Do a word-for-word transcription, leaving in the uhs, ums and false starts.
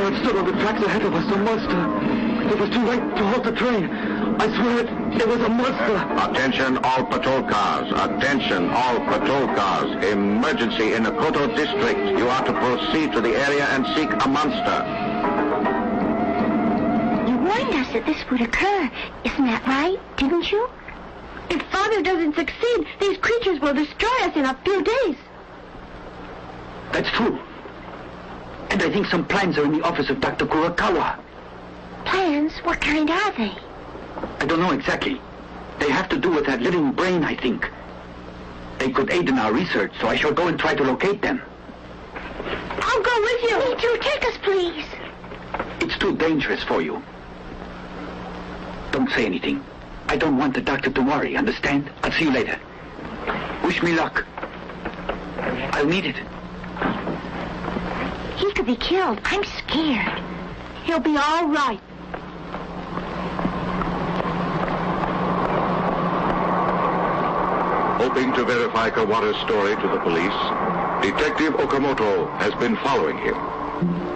car had stood on the tracks ahead of us, a monster. It was too late to halt the train. I swear it, it was a monster. Attention all patrol cars. Attention all patrol cars. Emergency in the Koto district. You are to proceed to the area and seek a monster. You warned us that this would occur. Isn't that right? Didn't you? If Father doesn't succeed, these creatures will destroy us in a few days. That's true. And I think some plans are in the office of Doctor Kurokawa. Plans? What kind are they? I don't know exactly. They have to do with that living brain, I think. They could aid in our research, so I shall go and try to locate them. I'll go with you. Me too. Take us, please. It's too dangerous for you. Don't say anything. I don't want the doctor to worry, understand? I'll see you later. Wish me luck. I'll need it. He could be killed. I'm scared. He'll be all right. Hoping to verify Kawata's story to the police, Detective Okamoto has been following him.